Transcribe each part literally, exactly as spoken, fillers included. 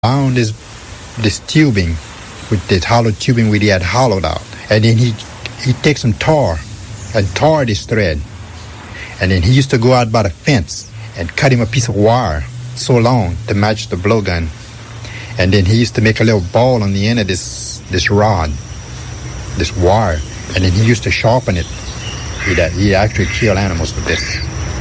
found this this tubing, with this hollow tubing where he had hollowed out, and then he he takes some tar and tar this thread, and then he used to go out by the fence and cut him a piece of wire so long to match the blowgun, and then he used to make a little ball on the end of this this rod, this wire, and then he used to sharpen it. He he actually killed animals with this.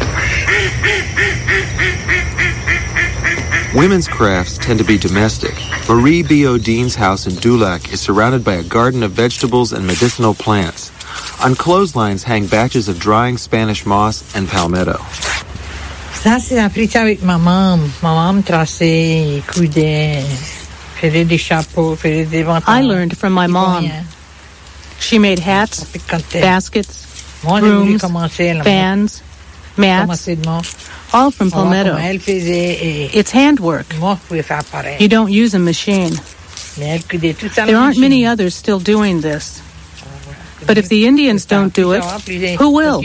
Women's crafts tend to be domestic. Marie Biodin's house in Dulac is surrounded by a garden of vegetables and medicinal plants. On clotheslines hang batches of drying Spanish moss and palmetto. Ça, c'est appris avec maman. Maman traçait, coudait, faisait des chapeaux, faisait des vêtements. I learned from my mom. She made hats, baskets, brooms, fans, mats, all from palmetto. It's handwork. You don't use a machine. There aren't many others still doing this. But if the Indians don't do it, who will?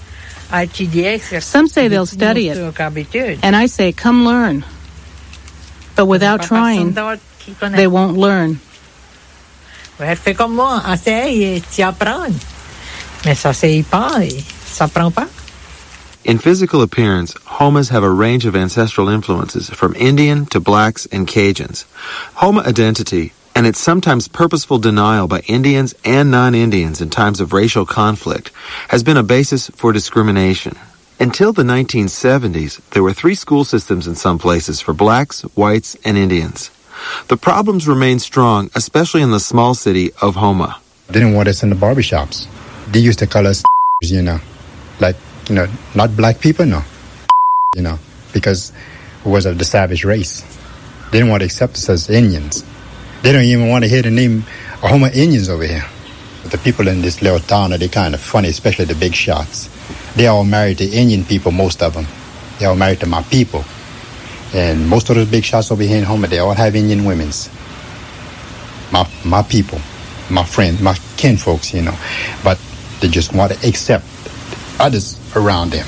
Some say they'll study it, and I say, come learn. But without trying, they won't learn. Fais comme moi, essaye et tu apprends. Mais ça s'essaye pas et ça prend pas. In physical appearance, Homas have a range of ancestral influences, from Indian to blacks and Cajuns. Homa identity, and its sometimes purposeful denial by Indians and non-Indians in times of racial conflict, has been a basis for discrimination. Until the nineteen seventies, there were three school systems in some places for blacks, whites, and Indians. The problems remain strong, especially in the small city of Homa. They didn't want us in the barbershops. They used to call us, you know, like, you know, not black people, no, you know, because it was of the savage race. They didn't want to accept us as Indians. They don't even want to hear the name of Homa Indians over here. The people in this little town are they kind of funny, especially the big shots. They all married to Indian people, most of them. They all married to my people. And most of those big shots over here in Homa, they all have Indian women's. My my people, my friends, my kinfolks, you know. But they just want to accept others around them.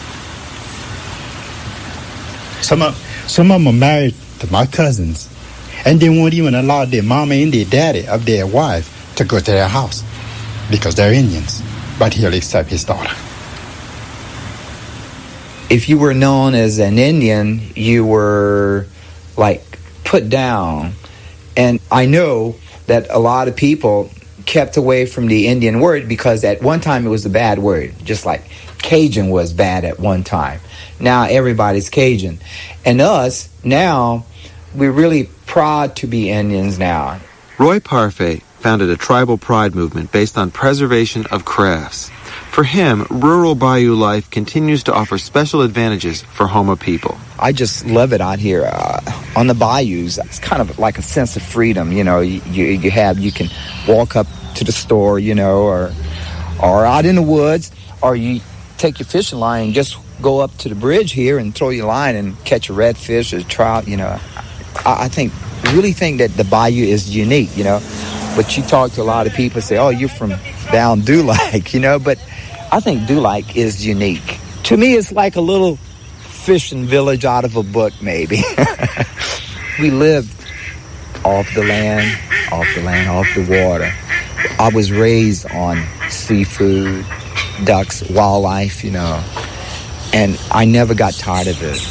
Some of, some of them are married to my cousins, and they won't even allow their mama and their daddy of their wife to go to their house because they're Indians. But he'll accept his daughter. If you were known as an Indian, you were, like, put down. And I know that a lot of people kept away from the Indian word because at one time it was a bad word, just like Cajun was bad at one time. Now everybody's Cajun. And us, now, we're really proud to be Indians now. Roy Parfait founded a tribal pride movement based on preservation of crafts. For him, rural bayou life continues to offer special advantages for Homa people. I just love it out here uh, on the bayous. It's kind of like a sense of freedom, you know. You, you have, you can walk up to the store, you know, or or out in the woods, or you take your fishing line and just go up to the bridge here and throw your line and catch a redfish or a trout, you know. I, I think, really think that the bayou is unique, you know. But you talk to a lot of people, say, oh, you're from down Dulac, you know, but I think Dulac is unique. To me, it's like a little fishing village out of a book, maybe. We lived off the land, off the land, off the water. I was raised on seafood, ducks, wildlife, you know, and I never got tired of it.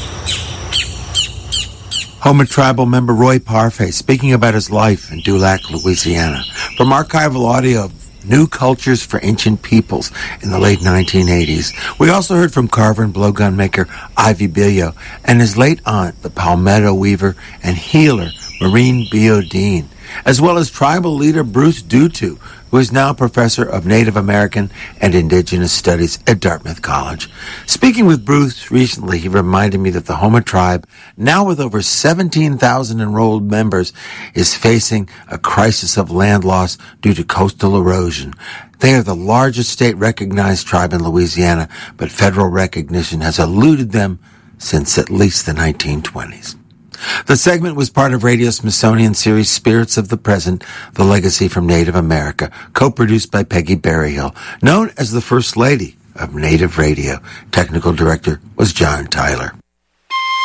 Homa tribal member Roy Parfait speaking about his life in Dulac, Louisiana. From archival audio of New Cultures for Ancient Peoples in the late nineteen eighties. We also heard from carver and blowgun maker Ivy Bilio and his late aunt, the palmetto weaver and healer Maureen Biodin, as well as tribal leader Bruce Dutu, who is now a professor of Native American and Indigenous Studies at Dartmouth College. Speaking with Bruce recently, he reminded me that the Homa tribe, now with over seventeen thousand enrolled members, is facing a crisis of land loss due to coastal erosion. They are the largest state-recognized tribe in Louisiana, but federal recognition has eluded them since at least the nineteen twenties. The segment was part of Radio Smithsonian series Spirits of the Present, The Legacy from Native America, co-produced by Peggy Berryhill, known as the First Lady of Native Radio. Technical director was John Tyler.